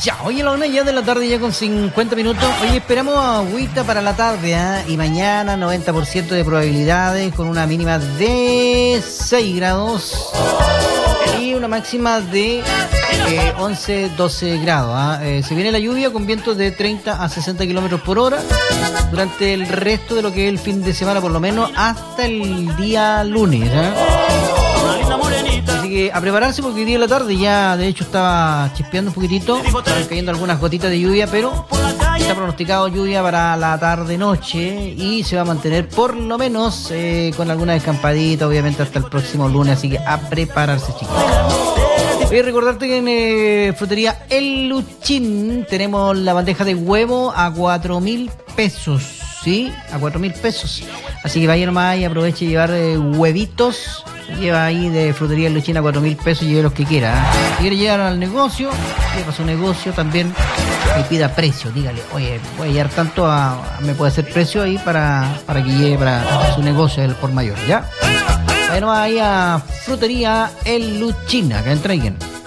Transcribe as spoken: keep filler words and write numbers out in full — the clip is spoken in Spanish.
Ya, hoy en la una ya de la tarde, ya con cincuenta minutos. Hoy esperamos agüita para la tarde, ¿eh? Y mañana noventa por ciento de probabilidades con una mínima de seis grados y una máxima de eh, once, doce grados. ¿eh? Eh, se viene la lluvia con vientos de treinta a sesenta kilómetros por hora durante el resto de lo que es el fin de semana, por lo menos hasta el día lunes. ¿eh? Así que a prepararse porque hoy día en la tarde ya de hecho estaba chispeando un poquitito, estaban cayendo algunas gotitas de lluvia, pero está pronosticado lluvia para la tarde-noche y se va a mantener por lo menos eh, con alguna escampadita, obviamente hasta el próximo lunes, así que a prepararse, chicos. Voy a recordarte que en eh, Frutería El Luchín tenemos la bandeja de huevo a cuatro mil pesos, ¿sí? A cuatro mil pesos. Así que vaya nomás y aproveche de llevar eh, huevitos. Lleva ahí de Frutería El Luchín a cuatro mil pesos y lleve los que quiera. ¿eh? Si quiere llegar al negocio, lleva su negocio también y pida precio. Dígale, oye, voy a llegar tanto a, a me puede hacer precio ahí para, para que lleve para su negocio el por mayor, ¿ya? Vaya nomás ahí a Frutería El Luchín, acá en Traigen.